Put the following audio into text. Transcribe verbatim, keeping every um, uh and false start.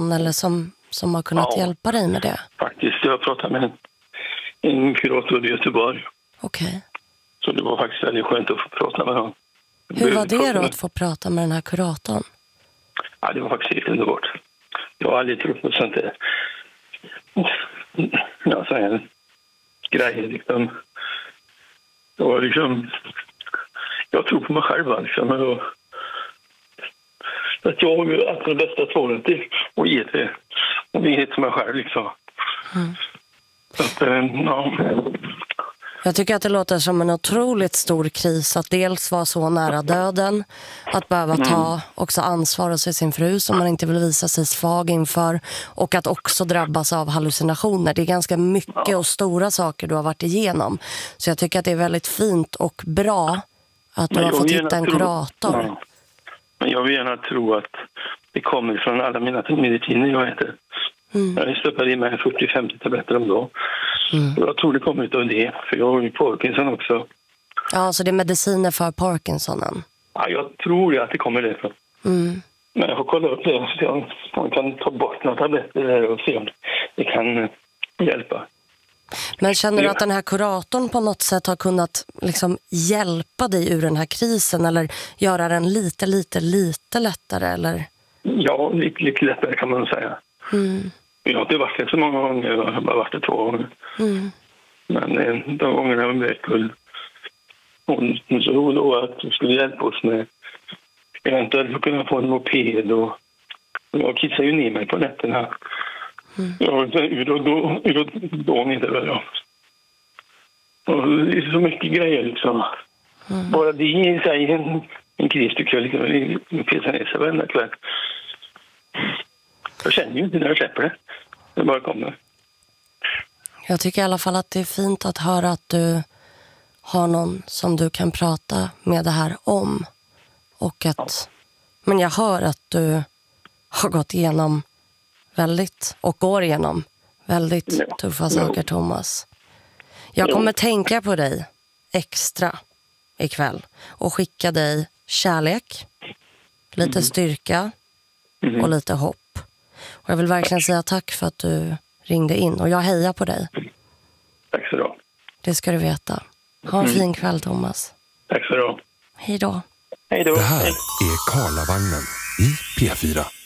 någon eller som, som har kunnat Ja, hjälpa dig med det? Faktiskt, jag pratade med en, en kurator i Göteborg. Okej. Okay. Så det var faktiskt väldigt skönt att få prata med honom. Hur var det då att få prata med den här kuratorn? Ja, det var faktiskt helt underbart. Jag har aldrig trott på sånt där. Ja, så här grejer liksom. Det var liksom... Jag tror på mig själv liksom. Och, att jag har alltid det bästa svaret till och ge det. Och det är till mig själv liksom. Mm. Så att, ja... Jag tycker att det låter som en otroligt stor kris att dels vara så nära döden, att behöva ta också ansvar hos sin fru som man inte vill visa sig svag inför, och att också drabbas av hallucinationer. Det är ganska mycket och stora saker du har varit igenom. Så jag tycker att det är väldigt fint och bra att du har fått hitta en kurator. Ja. Men jag vill gärna tro att det kommer från alla mina mediciner jag äter. Mm. Jag stoppar i mig fyrtio till femtio tabletter om dagen. Mm. Jag tror det kommer ut av det, för jag har ju Parkinson också. Ja, så det är mediciner för Parkinsonen? Ja, jag tror ju att det kommer det. Mm. Men jag får kolla upp det, så jag, man kan ta bort några tabletter där och se om det kan hjälpa. Men känner du att den här kuratorn på något sätt har kunnat liksom hjälpa dig ur den här krisen eller göra den lite, lite, lite lättare? Eller? Ja, lite, lite lättare kan man säga. Mm. Jag har inte varit det så många gånger, jag har bara varit det två gånger. Mm. Men de gångerna var väldigt kul. Hon så då att hon skulle hjälpa oss med eventuellt att kunna få en moped. Och jag kissade ju ner mig på nätterna. Mm. Jag ur och då, ur och då inte väl jag. Och det är så mycket grejer liksom. Mm. Bara det i sig en, en kris tycker jag liksom. Det finns en resa varenda kväll. Jag känner ju inte när jag släpper det. Det bara kommer. Jag tycker i alla fall att det är fint att höra att du har någon som du kan prata med det här om. Och att, ja. Men jag hör att du har gått igenom väldigt, och går igenom väldigt ja. tuffa saker, Thomas. Jag kommer ja. tänka på dig extra ikväll och skicka dig kärlek, lite mm. styrka mm. och lite hopp. Och jag vill verkligen säga tack för att du ringde in. Och jag hejar på dig. Tack så du ha. Det ska du veta. Ha en mm. fin kväll, Thomas. Tack så du ha. Hej då. Hej då. Det här är Karlavagnen i P fyra.